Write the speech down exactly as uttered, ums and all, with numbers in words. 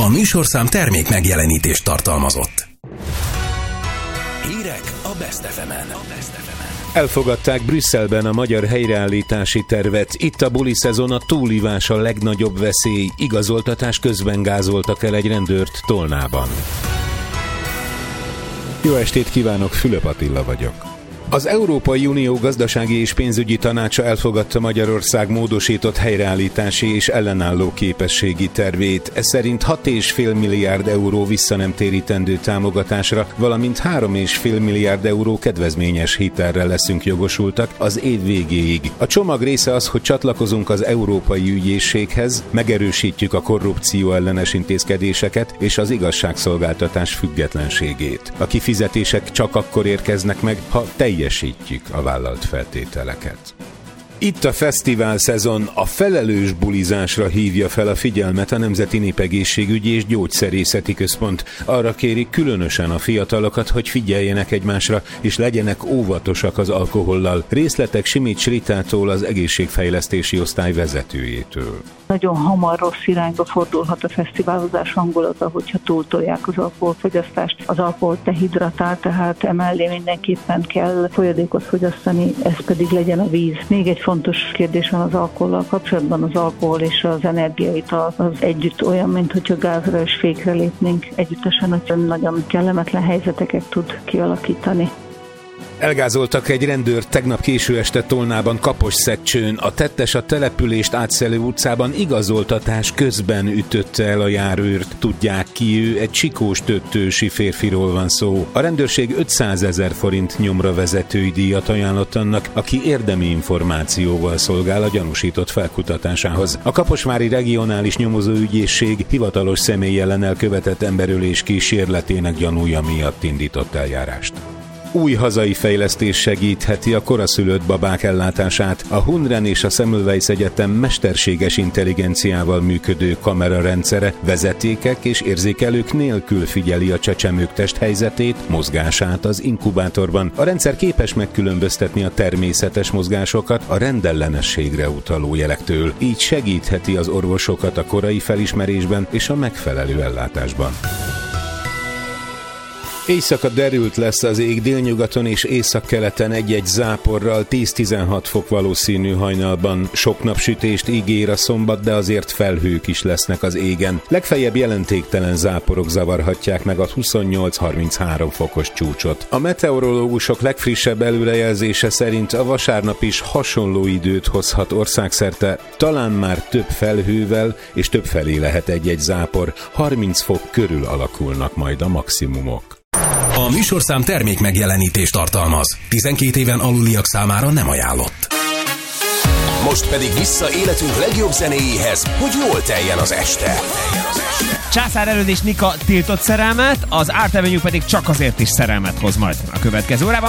A műsorszám termék megjelenítést tartalmazott. Hírek a Best ef emen. Elfogadták Brüsszelben a magyar helyreállítási tervet. Itt a buli szezon, a túlívás a legnagyobb veszély. Igazoltatás közben gázoltak el egy rendőrt Tolnában. Jó estét kívánok, Fülöp Attila vagyok. Az Európai Unió gazdasági és pénzügyi tanácsa elfogadta Magyarország módosított helyreállítási és ellenálló képességi tervét. Ez szerint hat egész öt milliárd euró visszanemtérítendő támogatásra, valamint három egész öt milliárd euró kedvezményes hitelre leszünk jogosultak az év végéig. A csomag része az, hogy csatlakozunk az Európai Ügyészséghez, megerősítjük a korrupció ellenes intézkedéseket és az igazságszolgáltatás függetlenségét. A kifizetések csak akkor érkeznek meg, ha teljes teljesítjük a vállalt feltételeket. Itt a fesztivál szezon, a felelős bulizásra hívja fel a figyelmet a Nemzeti Népegészségügyi és Gyógyszerészeti Központ. Arra kéri különösen a fiatalokat, hogy figyeljenek egymásra, és legyenek óvatosak az alkohollal. Részletek Simics Ritától, az egészségfejlesztési osztály vezetőjétől. Nagyon hamar rossz irányba fordulhat a fesztiválozás hangulata, hogyha túltolják az alkoholfogyasztást. Az alkohol dehidratál, tehát emellé mindenképpen kell folyadékot fogyasztani, ez pedig legyen a víz. Még egy fontos kérdés van az alkohollal kapcsolatban, az alkohol és az energiaital az együtt olyan, mint hogyha gázra és fékre lépnénk együttesen, hogy nagyon kellemetlen helyzeteket tud kialakítani. Elgázoltak egy rendőrt tegnap késő este Tolnában, Kaposszegcsőn. A tettes a települést átszelő utcában igazoltatás közben ütötte el a járőrt. Tudják ki ő, egy Csikós Töttősi férfiról van szó. A rendőrség ötszázezer forint nyomra vezetői díjat ajánlott annak, aki érdemi információval szolgál a gyanúsított felkutatásához. A Kaposvári Regionális Nyomozóügyészség hivatalos személy ellen elkövetett emberölés kísérletének gyanúja miatt indított eljárást. Új hazai fejlesztés segítheti a koraszülött babák ellátását. A Hundren és a Semmelweis Egyetem mesterséges intelligenciával működő kamerarendszere vezetékek és érzékelők nélkül figyeli a csecsemők testhelyzetét, mozgását az inkubátorban. A rendszer képes megkülönböztetni a természetes mozgásokat a rendellenességre utaló jelektől. Így segítheti az orvosokat a korai felismerésben és a megfelelő ellátásban. Éjszaka derült lesz az ég, délnyugaton és északkeleten egy-egy záporral, tíz-tizenhat fok valószínű hajnalban. Sok napsütést ígér a szombat, de azért felhők is lesznek az égen. Legfeljebb jelentéktelen záporok zavarhatják meg a huszonnyolc-harminchárom fokos csúcsot. A meteorológusok legfrissebb előrejelzése szerint a vasárnap is hasonló időt hozhat országszerte, talán már több felhővel és több felé lehet egy-egy zápor. harminc fok körül alakulnak majd a maximumok. A műsorszám termék megjelenítést tartalmaz. tizenkét éven aluliak számára nem ajánlott. Most pedig vissza életünk legjobb zenéjéhez, hogy jól teljen az este. Császár Erőd és Nika tiltott szerelmet, az Art Avenue pedig csak azért is szerelmet hoz majd a következő órában.